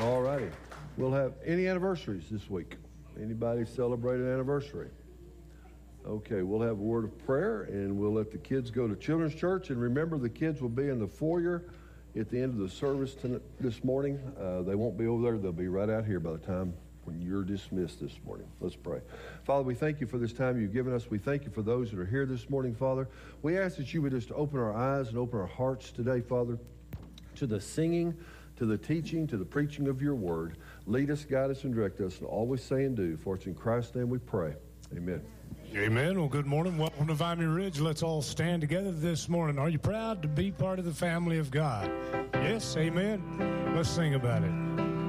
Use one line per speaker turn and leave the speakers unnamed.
All righty. We'll have any anniversaries this week? Anybody celebrate an anniversary? Okay, we'll have a word of prayer, and we'll let the kids go to Children's Church. And remember, the kids will be in the foyer at the end of the service this morning. They won't be over there. They'll be right out here by the time when you're dismissed this morning. Let's pray. Father, we thank you for this time you've given us. We thank you for those that are here this morning, Father. We ask that you would just open our eyes and open our hearts today, Father, to the singing, to the teaching, to the preaching of your word. Lead us, guide us, and direct us, and always say and do. For it's in Christ's name we pray. Amen.
Amen. Well, good morning. Welcome to Vimy Ridge. Let's all stand together this morning. Are you proud to be part of the family of God? Yes, amen. Let's sing about it.